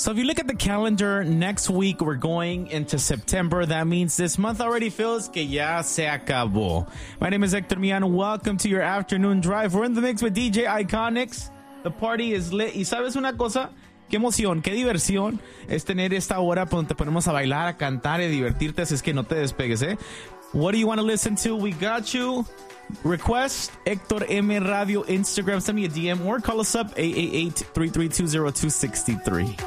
So if you look at the calendar, next week we're going into September. That means this month already feels que ya se acabó. My name is Hector Mian. Welcome to your afternoon drive. We're in the mix with DJ Iconics. The party is lit. ¿Y sabes una cosa? Qué emoción, qué diversión es tener esta hora donde te ponemos a bailar, a cantar y a divertirte. Así es que no te despegues, ¿eh? What do you want to listen to? We got you. Request Hector M Radio Instagram. Send me a DM or call us up 888-332-0263.